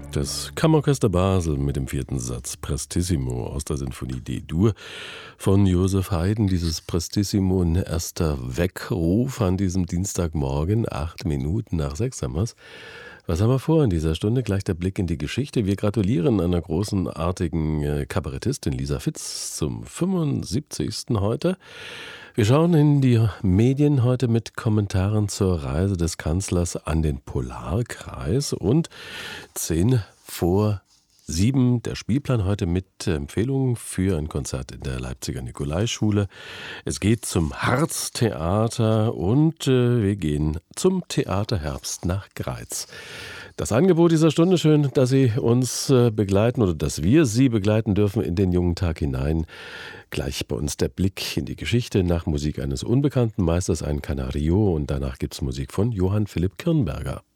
Das Kammerorchester Basel mit dem 4. Satz Prestissimo aus der Sinfonie D-Dur von Joseph Haydn. Dieses Prestissimo, ein erster Weckruf an diesem Dienstagmorgen, 8 Minuten nach 6 haben wir's. Was haben wir vor in dieser Stunde? Gleich der Blick in die Geschichte. Wir gratulieren einer großenartigen Kabarettistin Lisa Fitz zum 75. heute. Wir schauen in die Medien heute mit Kommentaren zur Reise des Kanzlers an den Polarkreis und 6:10 der Spielplan heute mit Empfehlungen für ein Konzert in der Leipziger Nikolaischule. Es geht zum Harztheater und wir gehen zum Theaterherbst nach Greiz. Das Angebot dieser Stunde, schön, dass Sie uns begleiten oder dass wir Sie begleiten dürfen in den jungen Tag hinein. Gleich bei uns der Blick in die Geschichte nach Musik eines unbekannten Meisters, ein Canario, und danach gibt es Musik von Johann Philipp Kirnberger.